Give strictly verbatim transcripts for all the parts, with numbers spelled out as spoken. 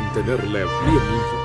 mantenerla bien informada.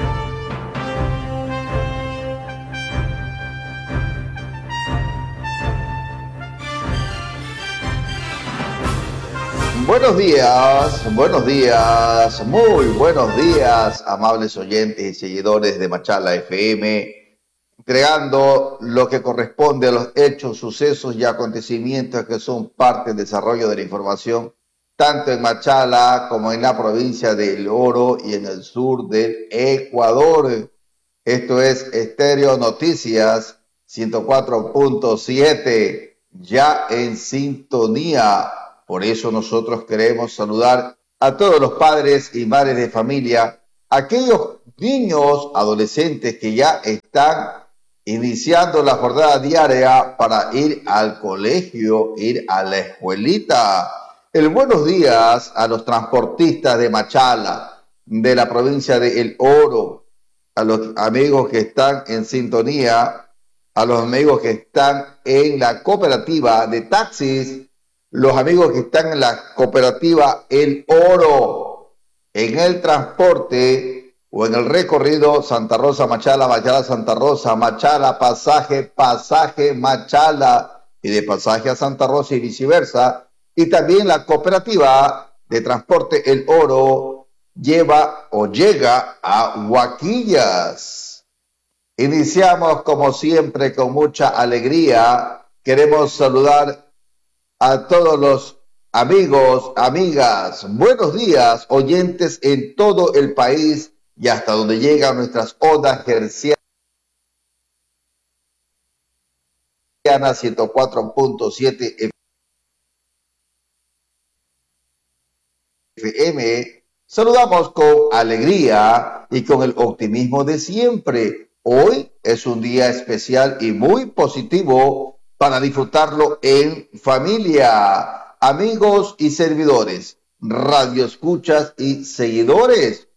Buenos días, buenos días, muy buenos días, amables oyentes y seguidores de Machala F M, entregando lo que corresponde a los hechos, sucesos y acontecimientos que son parte del desarrollo de la información, tanto en Machala como en la provincia del Oro y en el sur del Ecuador. Esto es Estéreo Noticias ciento cuatro punto siete, ya en sintonía. Por eso nosotros queremos saludar a todos los padres y madres de familia, aquellos niños, adolescentes que ya están iniciando la jornada diaria para ir al colegio, ir a la escuelita. El buenos días a los transportistas de Machala, de la provincia de El Oro, a los amigos que están en sintonía, a los amigos que están en la cooperativa de taxis, los amigos que están en la cooperativa El Oro, en el transporte o en el recorrido Santa Rosa, Machala, Machala, Santa Rosa, Machala, pasaje, pasaje, Machala, y de pasaje a Santa Rosa y viceversa. Y también la cooperativa de transporte El Oro lleva o llega a Huaquillas. Iniciamos como siempre con mucha alegría. Queremos saludar a todos los amigos, amigas, buenos días, oyentes en todo el país y hasta donde llegan nuestras ondas hercianas ciento cuatro punto siete F M. Saludamos con alegría y con el optimismo de siempre. Hoy es un día especial y muy positivo para disfrutarlo en familia, amigos y servidores, radioescuchas y seguidores.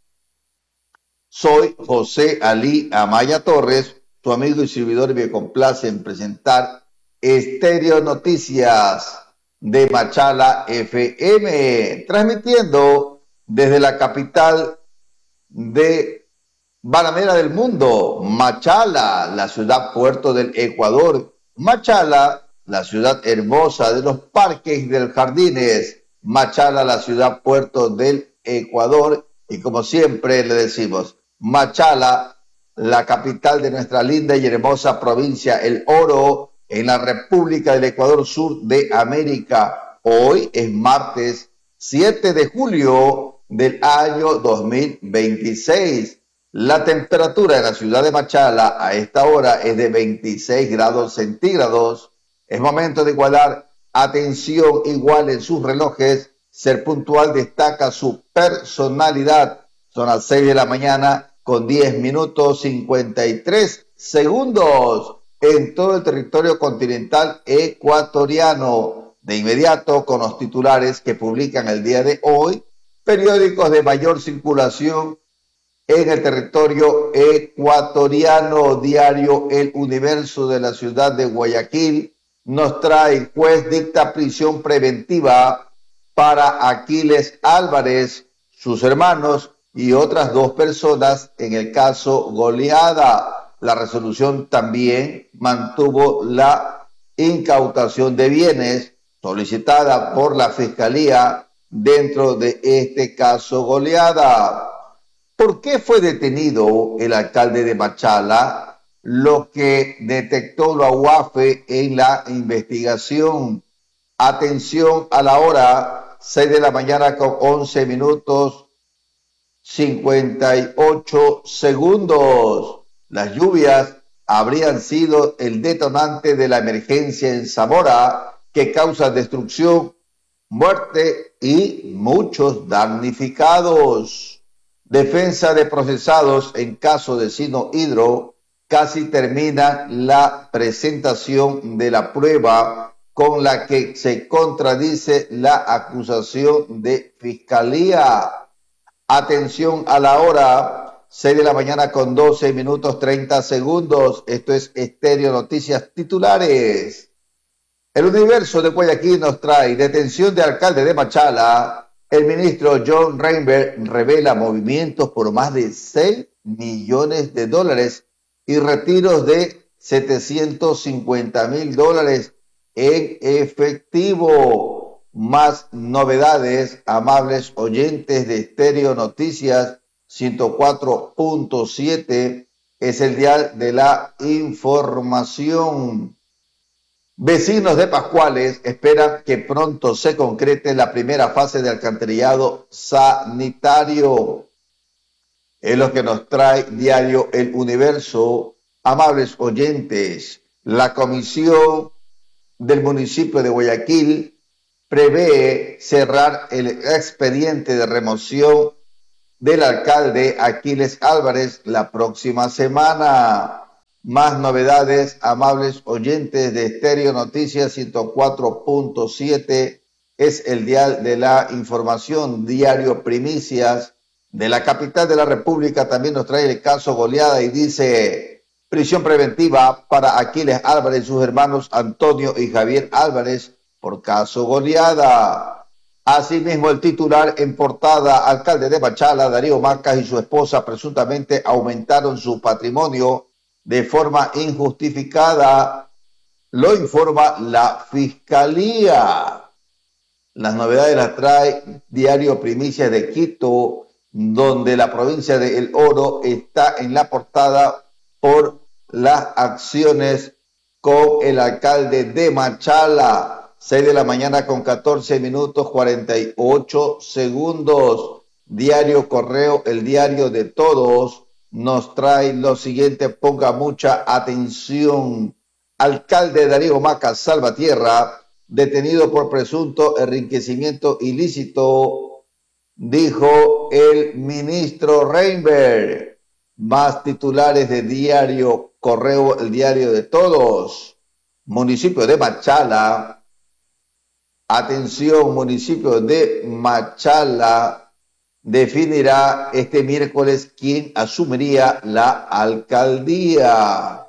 Soy José Ali Amaya Torres, tu amigo y servidor, y me complace en presentar Estéreo Noticias de Machala F M, transmitiendo desde la capital de Bananera del mundo, Machala, la ciudad puerto del Ecuador. Machala, la ciudad hermosa de los parques y de los jardines. Machala, la ciudad puerto del Ecuador. Y como siempre le decimos, Machala, la capital de nuestra linda y hermosa provincia El Oro, en la República del Ecuador, sur de América. Hoy es martes siete de julio del año dos mil veintiséis. La temperatura en la ciudad de Machala a esta hora es de veintiséis grados centígrados. Es momento de igualar. Atención, igual en sus relojes. Ser puntual destaca su personalidad. Son las seis de la mañana con diez minutos cincuenta y tres segundos en todo el territorio continental ecuatoriano. De inmediato con los titulares que publican el día de hoy periódicos de mayor circulación en el territorio ecuatoriano. Diario El Universo de la ciudad de Guayaquil nos trae: juez dicta prisión preventiva para Aquiles Álvarez, sus hermanos y otras dos personas en el caso Goleada. La resolución también mantuvo la incautación de bienes solicitada por la Fiscalía dentro de este caso Goleada. ¿Por qué fue detenido el alcalde de Machala? Lo que detectó la U A F E en la investigación. Atención a la hora, seis de la mañana con once minutos cincuenta y ocho segundos. Las lluvias habrían sido el detonante de la emergencia en Zamora, que causa destrucción, muerte y muchos damnificados. Defensa de procesados en caso de Sino Hidro. Casi termina la presentación de la prueba con la que se contradice la acusación de Fiscalía. Atención a la hora, seis de la mañana con doce minutos treinta segundos. Esto es Estéreo Noticias titulares. El Universo de Guayaquil nos trae: detención de alcalde de Machala El ministro John Reinberg revela movimientos por más de seis millones de dólares y retiros de setecientos cincuenta mil dólares en efectivo. Más novedades, amables oyentes de Estéreo Noticias ciento cuatro punto siete, es el dial de la información. Vecinos de Pascuales esperan que pronto se concrete la primera fase de alcantarillado sanitario. Es lo que nos trae diario El Universo. Amables oyentes, la comisión del municipio de Guayaquil prevé cerrar el expediente de remoción del alcalde Aquiles Álvarez la próxima semana. Más novedades, amables oyentes de Estéreo Noticias ciento cuatro punto siete, es el dial de la información, diario Primicias de la capital de la República. También nos trae el caso Goleada y dice: prisión preventiva para Aquiles Álvarez y sus hermanos Antonio y Javier Álvarez por caso Goleada. Asimismo, el titular en portada: alcalde de Machala, Darío Macas, y su esposa presuntamente aumentaron su patrimonio de forma injustificada, lo informa la Fiscalía. Las novedades las trae diario Primicias de Quito, donde la provincia de El Oro está en la portada por las acciones con el alcalde de Machala. seis de la mañana con catorce minutos cuarenta y ocho segundos. Diario Correo, el diario de todos, nos trae lo siguiente, ponga mucha atención. Alcalde Darío Macas Salvatierra, detenido por presunto enriquecimiento ilícito, dijo el ministro Reinberg. Más titulares de diario Correo, el diario de todos. Municipio de Machala. Atención, municipio de Machala definirá este miércoles quién asumiría la alcaldía.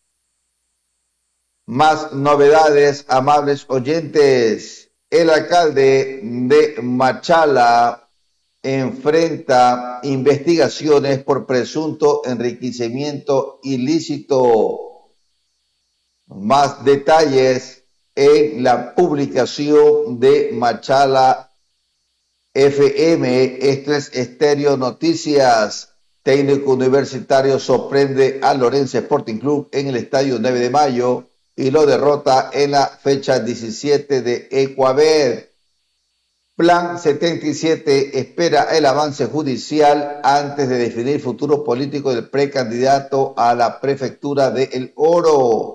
Más novedades, amables oyentes. El alcalde de Machala enfrenta investigaciones por presunto enriquecimiento ilícito. Más detalles en la publicación de Machala F M. Esto es Estéreo Noticias. Técnico universitario sorprende a Lorenzo Sporting Club en el estadio nueve de mayo y lo derrota en la fecha diecisiete de Ecuabet. Plan setenta y siete espera el avance judicial antes de definir futuro político del precandidato a la prefectura de El Oro.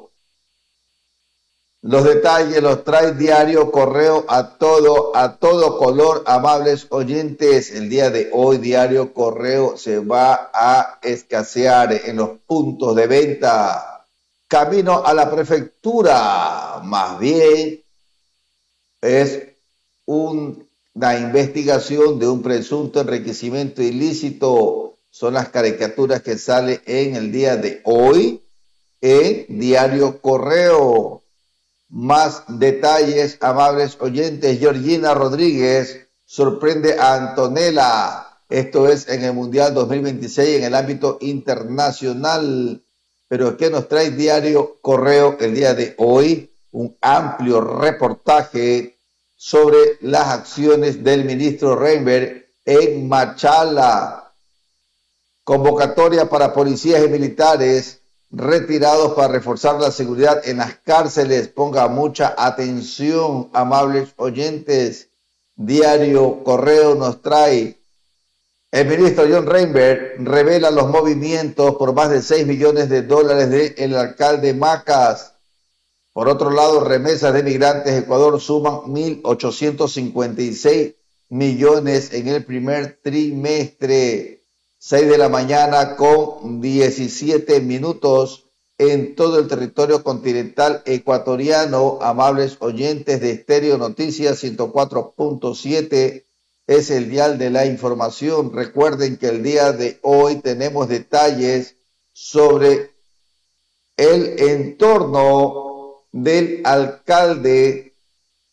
Los detalles los trae diario Correo a todo, a todo color, amables oyentes. El día de hoy diario Correo se va a escasear en los puntos de venta. Camino a la prefectura, más bien es un, una investigación de un presunto enriquecimiento ilícito. Son las caricaturas que salen en el día de hoy en diario Correo. Más detalles, amables oyentes. Georgina Rodríguez sorprende a Antonella. Esto es en el Mundial dos mil veintiséis en el ámbito internacional. Pero ¿qué nos trae diario Correo el día de hoy? Un amplio reportaje sobre las acciones del ministro Reinberg en Machala. Convocatoria para policías y militares retirados para reforzar la seguridad en las cárceles. Ponga mucha atención, amables oyentes. Diario Correo nos trae: el ministro John Reinberg revela los movimientos por más de seis millones de dólares del alcalde Macas. Por otro lado, remesas de migrantes Ecuador suman mil ochocientos cincuenta y seis millones en el primer trimestre. seis de la mañana con diecisiete minutos en todo el territorio continental ecuatoriano. Amables oyentes de Estéreo Noticias ciento cuatro punto siete es el dial de la información. Recuerden que el día de hoy tenemos detalles sobre el entorno del alcalde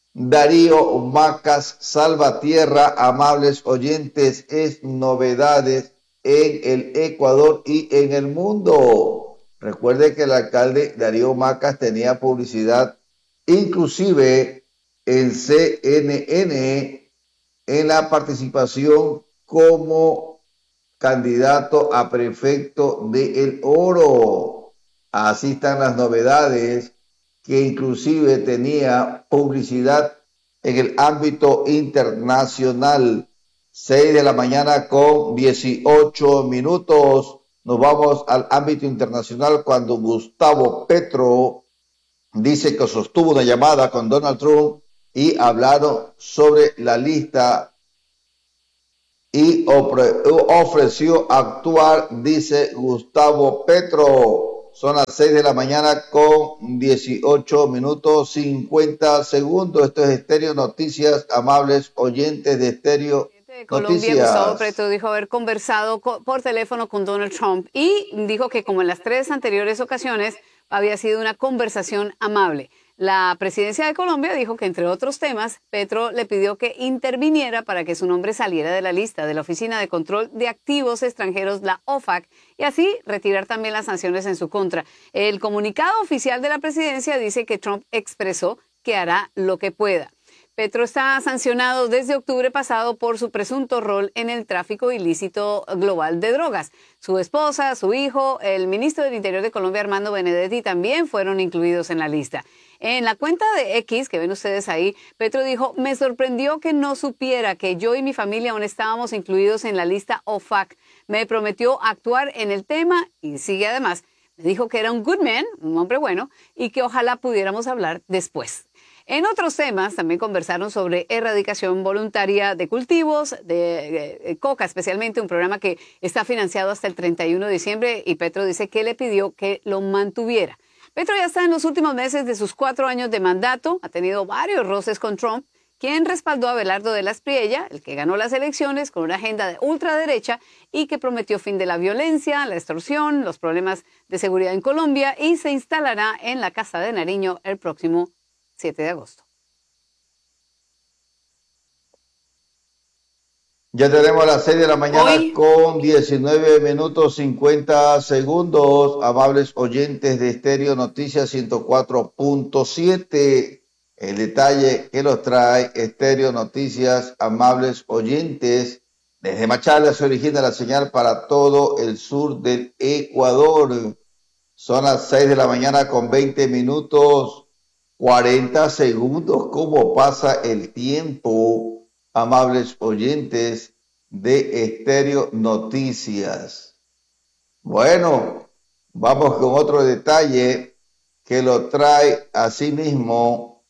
Darío Macas Salvatierra, amables oyentes, es novedades en el Ecuador y en el mundo. Recuerde que el alcalde Darío Macas tenía publicidad inclusive en C N N en la participación como candidato a prefecto de El Oro. Así están las novedades, que inclusive tenía publicidad en el ámbito internacional. seis de la mañana con dieciocho minutos. Nos vamos al ámbito internacional cuando Gustavo Petro dice que sostuvo una llamada con Donald Trump y hablaron sobre la lista y ofreció actuar, dice Gustavo Petro. Son las seis de la mañana con dieciocho minutos cincuenta segundos. Esto es Estéreo Noticias, amables oyentes de Estéreo de Colombia, Noticias. Gustavo Petro dijo haber conversado por teléfono con Donald Trump y dijo que, como en las tres anteriores ocasiones, había sido una conversación amable. La presidencia de Colombia dijo que, entre otros temas, Petro le pidió que interviniera para que su nombre saliera de la lista de la Oficina de Control de Activos Extranjeros, la O F A C, y así retirar también las sanciones en su contra. El comunicado oficial de la presidencia dice que Trump expresó que hará lo que pueda. Petro está sancionado desde octubre pasado por su presunto rol en el tráfico ilícito global de drogas. Su esposa, su hijo, el ministro del Interior de Colombia, Armando Benedetti, también fueron incluidos en la lista. En la cuenta de X, que ven ustedes ahí, Petro dijo: me sorprendió que no supiera que yo y mi familia aún estábamos incluidos en la lista O F A C. Me prometió actuar en el tema y sigue además. Me dijo que era un good man, un hombre bueno, y que ojalá pudiéramos hablar después. En otros temas también conversaron sobre erradicación voluntaria de cultivos, de, de, de coca especialmente, un programa que está financiado hasta el treinta y uno de diciembre, y Petro dice que le pidió que lo mantuviera. Petro ya está en los últimos meses de sus cuatro años de mandato, ha tenido varios roces con Trump, quien respaldó a Abelardo de la Espriella, el que ganó las elecciones con una agenda de ultraderecha y que prometió fin de la violencia, la extorsión, los problemas de seguridad en Colombia, y se instalará en la Casa de Nariño el próximo siete de agosto. Ya tenemos las seis de la mañana Hoy, con diecinueve minutos cincuenta segundos. Amables oyentes de Estéreo Noticias ciento cuatro punto siete. El detalle que los trae Estéreo Noticias, amables oyentes. Desde Machala se origina la señal para todo el sur del Ecuador. Son las seis de la mañana con veinte minutos. cuarenta segundos, ¿cómo pasa el tiempo, amables oyentes de Estéreo Noticias? Bueno, vamos con otro detalle que lo trae así mismo,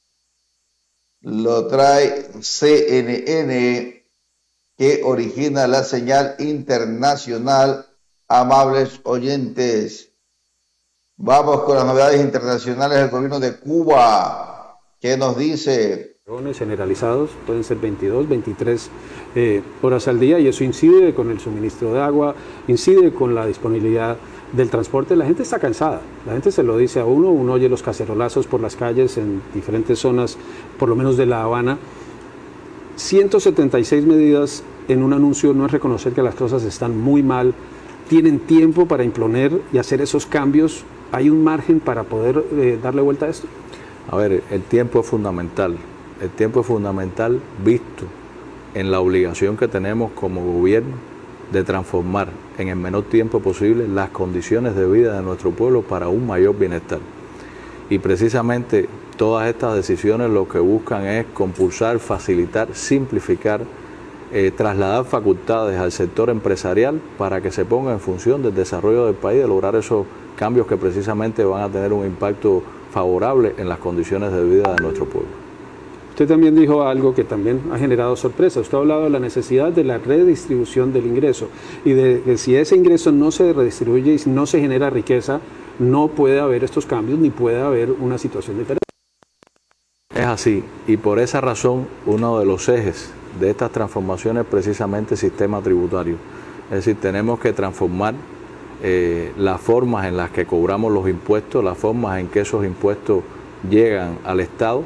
lo trae C N N, que origina la señal internacional, amables oyentes. Vamos con las novedades internacionales del gobierno de Cuba. ¿Qué nos dice? Generalizados pueden ser veintidós, veintitrés eh, horas al día, y eso incide con el suministro de agua, incide con la disponibilidad del transporte. La gente está cansada, la gente se lo dice a uno, uno oye los cacerolazos por las calles en diferentes zonas, por lo menos de La Habana. ciento setenta y seis medidas en un anuncio no es reconocer que las cosas están muy mal. Tienen tiempo para imponer y hacer esos cambios. ¿Hay un margen para poder eh, darle vuelta a esto? A ver, el tiempo es fundamental. El tiempo es fundamental visto en la obligación que tenemos como gobierno de transformar en el menor tiempo posible las condiciones de vida de nuestro pueblo para un mayor bienestar. Y precisamente todas estas decisiones lo que buscan es compulsar, facilitar, simplificar, eh, trasladar facultades al sector empresarial para que se ponga en función del desarrollo del país, de lograr esos cambios que precisamente van a tener un impacto favorable en las condiciones de vida de nuestro pueblo. Usted también dijo algo que también ha generado sorpresa. Usted ha hablado de la necesidad de la redistribución del ingreso y de que si ese ingreso no se redistribuye y no se genera riqueza, no puede haber estos cambios ni puede haber una situación diferente. Es así, y por esa razón uno de los ejes de estas transformaciones es precisamente el sistema tributario. Es decir, tenemos que transformar Eh, las formas en las que cobramos los impuestos, las formas en que esos impuestos llegan al Estado,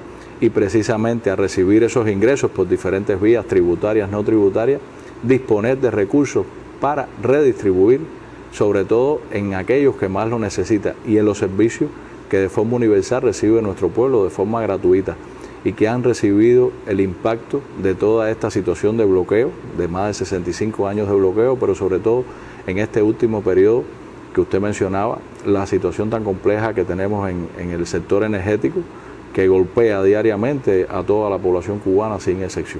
y precisamente a recibir esos ingresos por diferentes vías tributarias, no tributarias, disponer de recursos para redistribuir, sobre todo en aquellos que más lo necesitan y en los servicios que de forma universal recibe nuestro pueblo de forma gratuita y que han recibido el impacto de toda esta situación de bloqueo, de más de sesenta y cinco años de bloqueo, pero sobre todo en este último periodo que usted mencionaba, la situación tan compleja que tenemos en, en el sector energético que golpea diariamente a toda la población cubana sin excepción.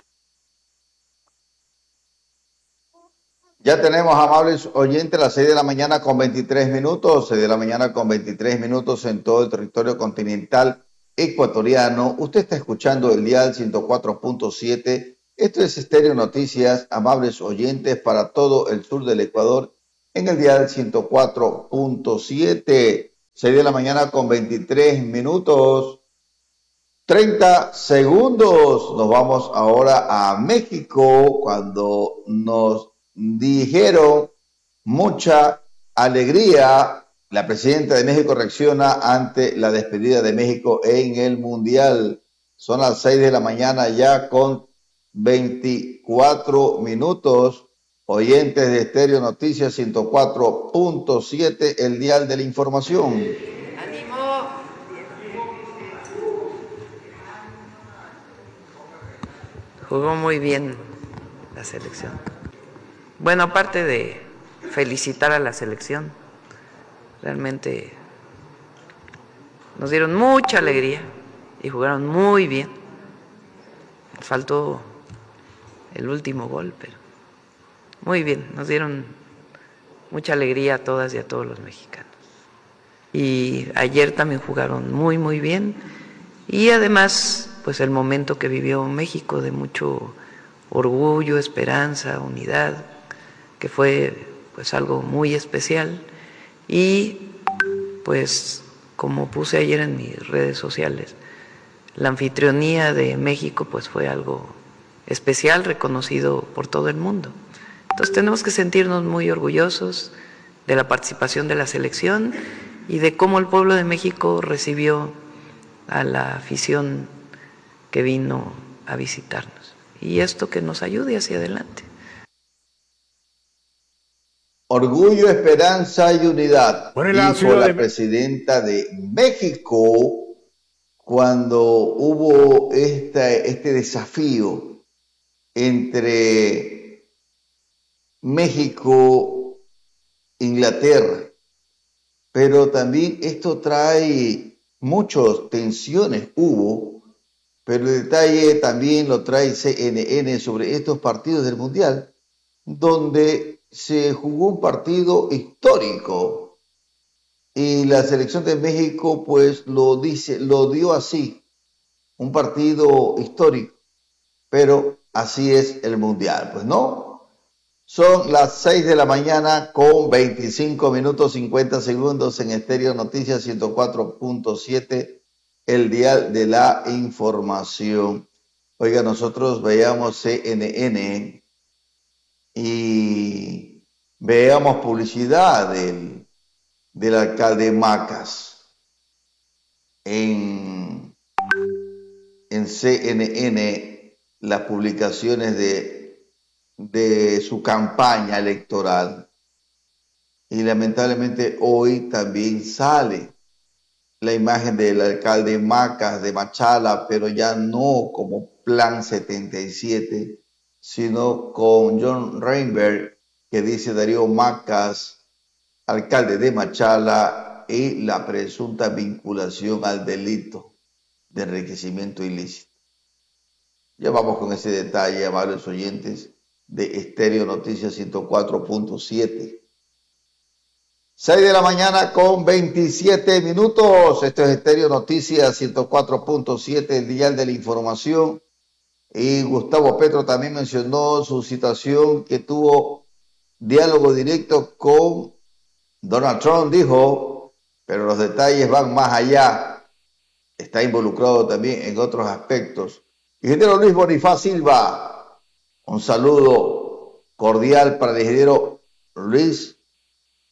Ya tenemos, amables oyentes, las seis de la mañana con veintitrés minutos, seis de la mañana con veintitrés minutos en todo el territorio continental ecuatoriano. Usted está escuchando el dial ciento cuatro punto siete. Esto es Estéreo Noticias, amables oyentes, para todo el sur del Ecuador en el dial ciento cuatro punto siete. seis de la mañana con veintitrés minutos. treinta segundos. Nos vamos ahora a México cuando nos dijeron mucha alegría. La presidenta de México reacciona ante la despedida de México en el Mundial. Son las seis de la mañana ya con veinticuatro minutos. Oyentes de Estéreo Noticias ciento cuatro punto siete, el dial de la información. ¡Ánimo! Jugó muy bien la selección. Bueno, aparte de felicitar a la selección, realmente nos dieron mucha alegría y jugaron muy bien. Faltó el último gol, pero muy bien, nos dieron mucha alegría a todas y a todos los mexicanos. Y ayer también jugaron muy, muy bien. Y además, pues el momento que vivió México de mucho orgullo, esperanza, unidad, que fue pues algo muy especial. Y pues como puse ayer en mis redes sociales, la anfitrionía de México pues fue algo especial, reconocido por todo el mundo. Entonces tenemos que sentirnos muy orgullosos de la participación de la selección y de cómo el pueblo de México recibió a la afición que vino a visitarnos. Y esto que nos ayude hacia adelante. Orgullo, esperanza y unidad, Bueno, la dijo la de... presidenta de México cuando hubo este, este desafío entre México e Inglaterra. Pero también esto trae muchas tensiones, hubo, pero el detalle también lo trae C N N sobre estos partidos del Mundial, donde se jugó un partido histórico y la selección de México pues lo dice, lo dio así, un partido histórico, pero así es el Mundial, pues no. Son las seis de la mañana con veinticinco minutos cincuenta segundos en Estéreo Noticias ciento cuatro punto siete, el dial de la información. Oiga, nosotros veíamos C N N y veamos publicidad del, del alcalde Macas en, en C N N, las publicaciones de, de su campaña electoral. Y lamentablemente hoy también sale la imagen del alcalde Macas de Machala, pero ya no como Plan setenta y siete, sino con John Reinberg, que dice Darío Macas, alcalde de Machala, y la presunta vinculación al delito de enriquecimiento ilícito. Ya vamos con ese detalle, amables oyentes de Estéreo Noticias ciento cuatro punto siete. seis de la mañana con veintisiete minutos. Esto es Estéreo Noticias ciento cuatro punto siete, el dial de la información. Y Gustavo Petro también mencionó su situación que tuvo diálogo directo con Donald Trump, dijo, pero los detalles van más allá. Está involucrado también en otros aspectos. Ingeniero Luis Bonifaz Silva, un saludo cordial para el ingeniero Luis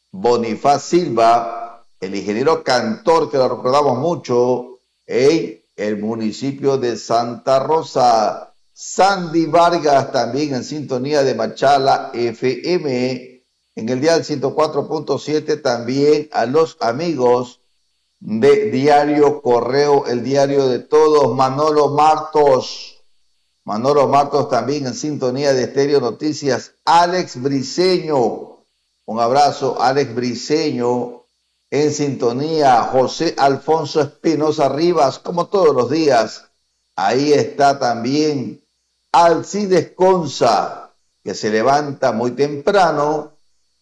Bonifaz Silva, el ingeniero cantor que lo recordamos mucho, ¿eh? el municipio de Santa Rosa. Sandy Vargas también en sintonía de Machala F M en el dial ciento cuatro punto siete. También a los amigos de Diario Correo, el diario de todos. Manolo Martos, Manolo Martos también en sintonía de Estéreo Noticias. Alex Briceño, un abrazo, Alex Briceño en sintonía. José Alfonso Espinosa Rivas, como todos los días. Ahí está también Alcides Conza, que se levanta muy temprano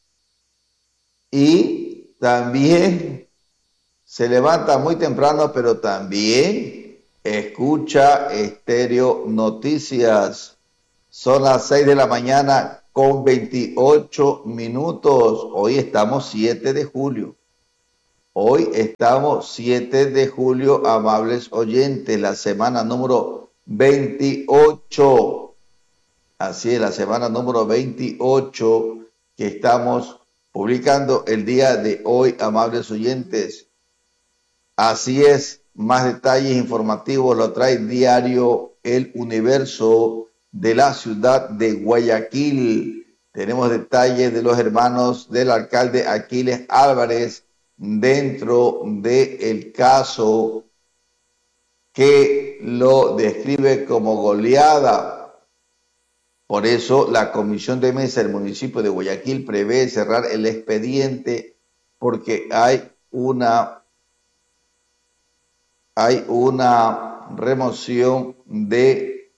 y también se levanta muy temprano, pero también escucha Estéreo Noticias. Son las seis de la mañana con veintiocho minutos. Hoy estamos siete de julio. Hoy estamos siete de julio, amables oyentes, la semana número veintiocho. Así es, la semana número veintiocho que estamos publicando el día de hoy, amables oyentes. Así es, más detalles informativos lo trae Diario El Universo de la ciudad de Guayaquil. Tenemos detalles de los hermanos del alcalde Aquiles Álvarez dentro del caso que lo describe como goleada. Por eso la comisión de mesa del municipio de Guayaquil prevé cerrar el expediente porque hay una, hay una remoción de,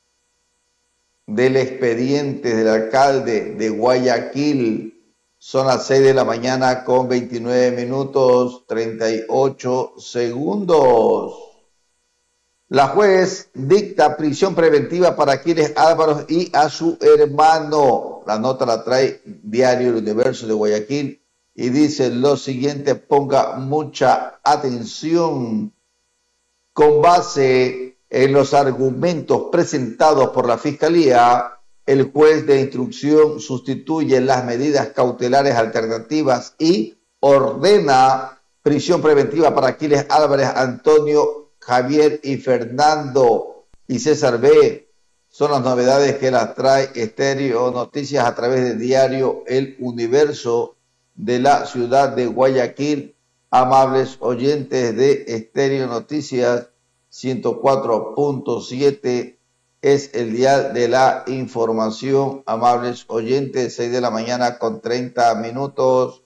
del expediente del alcalde de Guayaquil. Son las seis de la mañana con veintinueve minutos, treinta y ocho segundos. La juez dicta prisión preventiva para Aquiles Álvarez y a su hermano. La nota la trae Diario El Universo de Guayaquil y dice lo siguiente, ponga mucha atención. Con base en los argumentos presentados por la Fiscalía, el juez de instrucción sustituye las medidas cautelares alternativas y ordena prisión preventiva para Aquiles Álvarez, Antonio, Javier y Fernando y César B. Son las novedades que las trae Estéreo Noticias a través del diario El Universo de la ciudad de Guayaquil. Amables oyentes de Estéreo Noticias ciento cuatro punto siete. Es el día de la información, amables oyentes, seis de la mañana con treinta minutos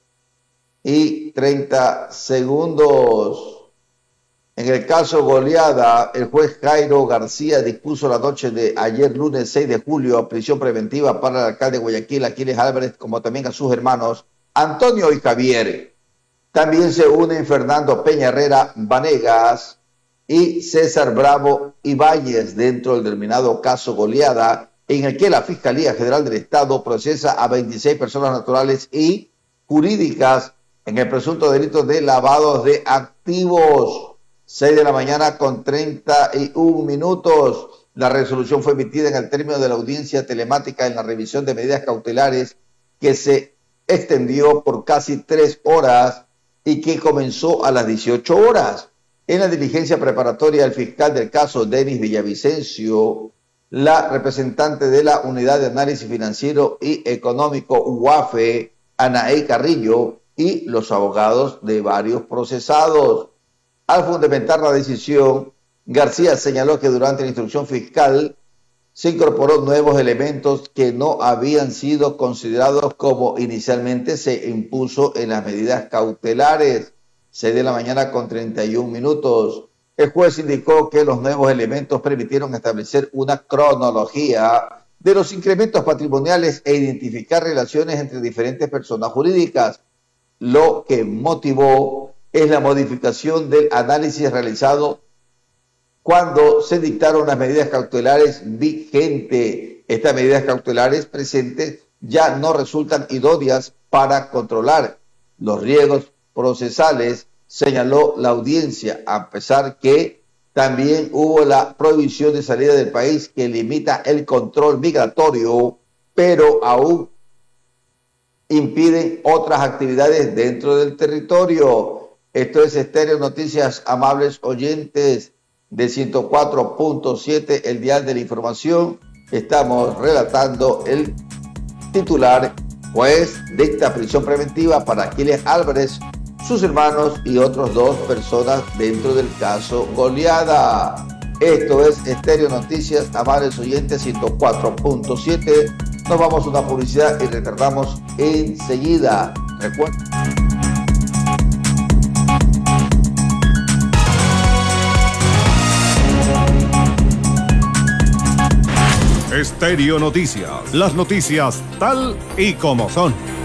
y treinta segundos. En el caso goleada, el juez Jairo García dispuso la noche de ayer lunes seis de julio prisión preventiva para el alcalde de Guayaquil, Aquiles Álvarez, como también a sus hermanos Antonio y Javier. También se unen Fernando Peña Herrera Vanegas y César Bravo Ibáñez dentro del denominado caso goleada, en el que la Fiscalía General del Estado procesa a veintiséis personas naturales y jurídicas en el presunto delito de lavado de activos. seis de la mañana con treinta y un minutos. La resolución fue emitida en el término de la audiencia telemática en la revisión de medidas cautelares que se extendió por casi tres horas y que comenzó a las dieciocho horas. En la diligencia preparatoria, el fiscal del caso, Denis Villavicencio, la representante de la Unidad de Análisis Financiero y Económico, U A F E, Anaí Carrillo, y los abogados de varios procesados. Al fundamentar la decisión, García señaló que durante la instrucción fiscal se incorporó nuevos elementos que no habían sido considerados como inicialmente se impuso en las medidas cautelares. seis de la mañana con treinta y un minutos. El juez indicó que los nuevos elementos permitieron establecer una cronología de los incrementos patrimoniales e identificar relaciones entre diferentes personas jurídicas. Lo que motivó es la modificación del análisis realizado cuando se dictaron las medidas cautelares vigentes. Estas medidas cautelares presentes ya no resultan idóneas para controlar los riesgos procesales, señaló la audiencia, a pesar que también hubo la prohibición de salida del país que limita el control migratorio, pero aún impiden otras actividades dentro del territorio. Esto es Estéreo Noticias, amables oyentes. de ciento cuatro punto siete, el dial de la información. Estamos relatando el titular, pues dicta prisión preventiva para Aquiles Álvarez, sus hermanos y otros dos personas dentro del caso Goleada. Esto es Estéreo Noticias, amables oyentes, ciento cuatro punto siete. Nos vamos a una publicidad y retornamos enseguida. Recuerden. Estéreo Noticias, las noticias tal y como son.